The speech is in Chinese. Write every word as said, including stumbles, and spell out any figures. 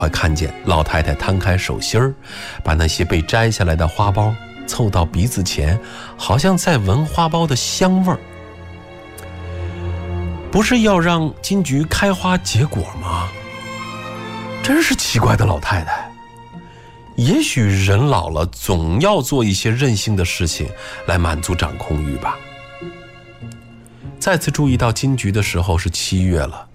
会看见老太太摊开手心儿，把那些被摘下来的花苞凑到鼻子前，好像在闻花苞的香味儿。不是要让金桔开花结果吗？真是奇怪的老太太。也许人老了总要做一些任性的事情来满足掌控欲吧。再次注意到金桔的时候是七月了，